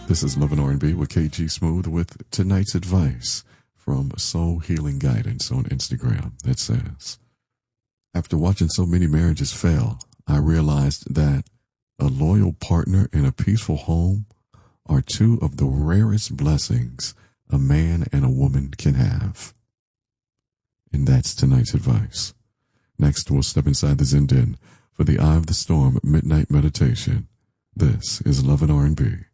This is Love and R&B with KG Smooth with tonight's advice from Soul Healing Guidance on Instagram that says, after watching so many marriages fail, I realized that a loyal partner and a peaceful home are two of the rarest blessings a man and a woman can have. And that's tonight's advice. Next, we'll step inside the Zen Den for the Eye of the Storm Midnight Meditation. This is Love and R&B.